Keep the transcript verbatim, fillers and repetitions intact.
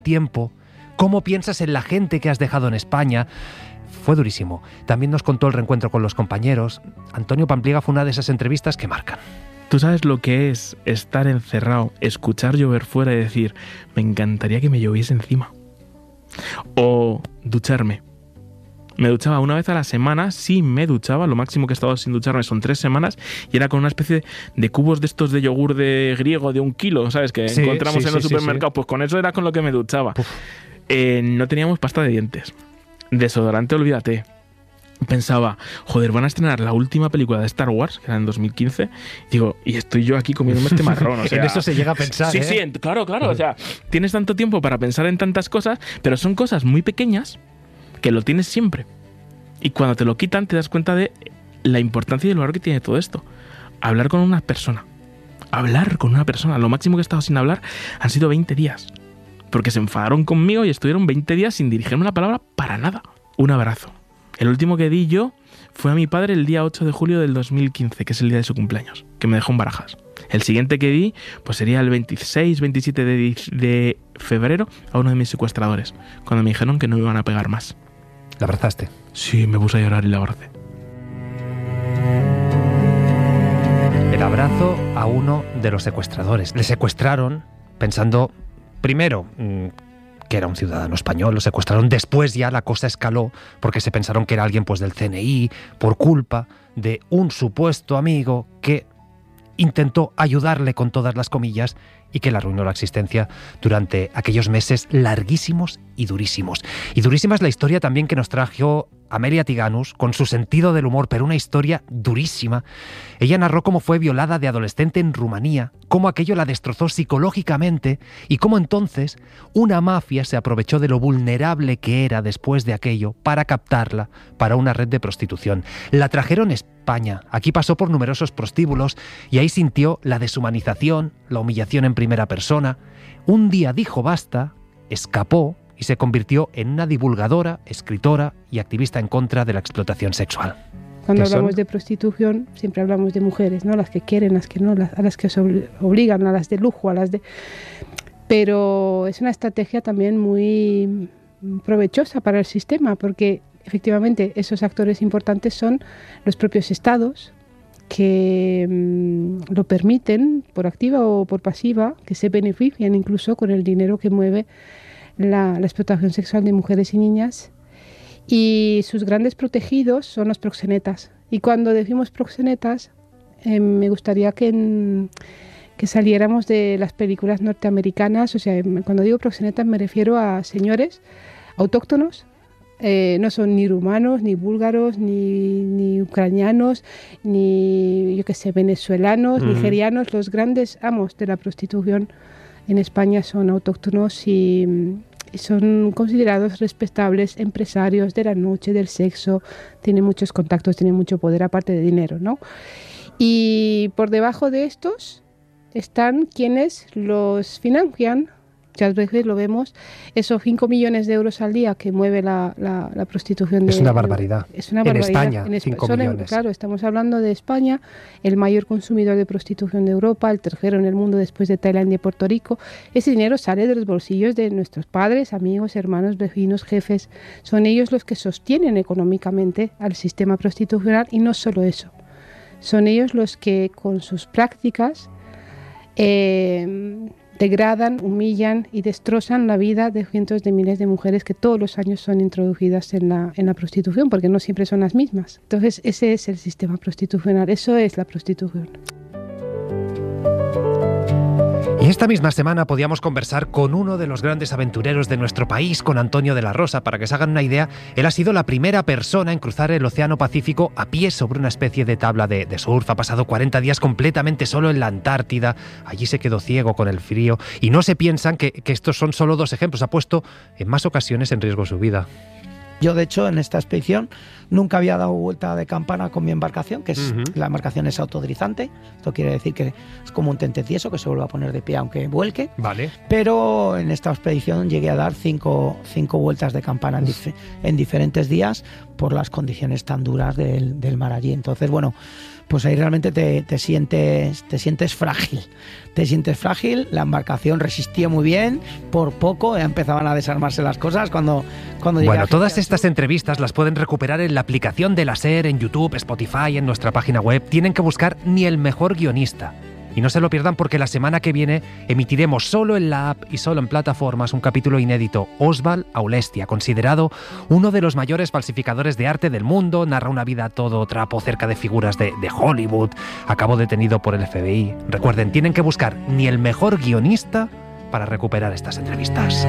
tiempo? ¿Cómo piensas en la gente que has dejado en España? Fue durísimo. También nos contó el reencuentro con los compañeros. Antonio Pampliega fue una de esas entrevistas que marcan. ¿Tú sabes lo que es estar encerrado, escuchar llover fuera y decir, me encantaría que me lloviese encima? O ducharme. Me duchaba una vez a la semana, sí me duchaba, lo máximo que he estado sin ducharme son tres semanas, y era con una especie de cubos de estos de yogur de griego de un kilo, ¿sabes? Que sí, encontramos sí, en los sí, supermercados, sí, sí. Pues con eso era con lo que me duchaba. Eh, no teníamos pasta de dientes, desodorante, olvídate. Pensaba, joder, van a estrenar la última película de Star Wars, que era en dos mil quince, digo, y estoy yo aquí comiéndome este marrón, o sea... En eso se llega a pensar, Sí, ¿eh? sí, claro, claro, o sea, tienes tanto tiempo para pensar en tantas cosas, pero son cosas muy pequeñas que lo tienes siempre. Y cuando te lo quitan te das cuenta de la importancia y el valor que tiene todo esto. Hablar con una persona. Hablar con una persona. Lo máximo que he estado sin hablar han sido veinte días. Porque se enfadaron conmigo y estuvieron veinte días sin dirigirme una palabra para nada. Un abrazo. El último que di yo fue a mi padre el día ocho de julio del dos mil quince, que es el día de su cumpleaños, que me dejó en Barajas. El siguiente que di pues sería el veintiséis veintisiete de, de febrero a uno de mis secuestradores, cuando me dijeron que no me iban a pegar más. ¿La abrazaste? Sí, me puse a llorar y la abracé. El abrazo a uno de los secuestradores. Le secuestraron pensando, primero, que era un ciudadano español, lo secuestraron. Después ya la cosa escaló porque se pensaron que era alguien pues del C N I por culpa de un supuesto amigo que intentó ayudarle con todas las comillas y que le arruinó la existencia durante aquellos meses larguísimos y durísimos. Y durísima es la historia también que nos trajo Amelia Tiganus, con su sentido del humor, pero una historia durísima. Ella narró cómo fue violada de adolescente en Rumanía, cómo aquello la destrozó psicológicamente y cómo entonces una mafia se aprovechó de lo vulnerable que era después de aquello para captarla para una red de prostitución. La trajeron a España, aquí pasó por numerosos prostíbulos y ahí sintió la deshumanización, la humillación en primera persona. Un día dijo basta, escapó y se convirtió en una divulgadora, escritora y activista en contra de la explotación sexual. Cuando hablamos de prostitución, siempre hablamos de mujeres, ¿no? Las que quieren, las que no, las, a las que se obligan, a las de lujo, a las de... Pero es una estrategia también muy provechosa para el sistema, porque efectivamente esos actores importantes son los propios estados, que mmm, lo permiten por activa o por pasiva, que se benefician incluso con el dinero que mueve la, la explotación sexual de mujeres y niñas, y sus grandes protegidos son los proxenetas. Y cuando decimos proxenetas, eh, me gustaría que, en, que saliéramos de las películas norteamericanas. O sea, cuando digo proxenetas me refiero a señores autóctonos. Eh, no son ni rumanos, ni búlgaros, ni, ni ucranianos, ni, yo qué sé, venezolanos, uh-huh. nigerianos. Los grandes amos de la prostitución en España son autóctonos y, y son considerados respetables empresarios de la noche, del sexo. Tienen muchos contactos, tienen mucho poder, aparte de dinero, ¿no? Y por debajo de estos están quienes los financian. Muchas veces lo vemos, esos cinco millones de euros al día que mueve la, la, la prostitución. Es de, una barbaridad. Es una barbaridad. En España, en cinco Espa- millones. Claro, estamos hablando de España, el mayor consumidor de prostitución de Europa, el tercero en el mundo después de Tailandia y Puerto Rico. Ese dinero sale de los bolsillos de nuestros padres, amigos, hermanos, vecinos, jefes. Son ellos los que sostienen económicamente al sistema prostitucional, y no solo eso. Son ellos los que con sus prácticas eh, degradan, humillan y destrozan la vida de cientos de miles de mujeres que todos los años son introducidas en la, en la prostitución, porque no siempre son las mismas. Entonces ese es el sistema prostitucional, eso es la prostitución. Y esta misma semana podíamos conversar con uno de los grandes aventureros de nuestro país, con Antonio de la Rosa. Para que se hagan una idea, él ha sido la primera persona en cruzar el Océano Pacífico a pie sobre una especie de tabla de, de surf. Ha pasado cuarenta días completamente solo en la Antártida. Allí se quedó ciego con el frío. Y no se piensan que, que estos son solo dos ejemplos. Ha puesto en más ocasiones en riesgo su vida. Yo, de hecho, en esta expedición nunca había dado vuelta de campana con mi embarcación, que es, uh-huh. la embarcación es autodeslizante. Esto quiere decir que es como un tentecieso que se vuelve a poner de pie aunque vuelque. Vale. Pero en esta expedición llegué a dar cinco, cinco vueltas de campana en, dif- en diferentes días por las condiciones tan duras del, del mar allí. Entonces, bueno, pues ahí realmente te, te, sientes, te sientes frágil. Te sientes frágil, la embarcación resistía muy bien, por poco ya empezaban a desarmarse las cosas cuando, cuando Bueno, todas estas entrevistas las pueden recuperar en la aplicación de la SER, en YouTube, Spotify, en nuestra página web. Tienen que buscar Ni el mejor guionista. Y no se lo pierdan porque la semana que viene emitiremos solo en la app y solo en plataformas un capítulo inédito. Oswald Aulestia, considerado uno de los mayores falsificadores de arte del mundo, narra una vida a todo trapo cerca de figuras de, de Hollywood, acabó detenido por el F B I. Recuerden, tienen que buscar Ni el mejor guionista para recuperar estas entrevistas.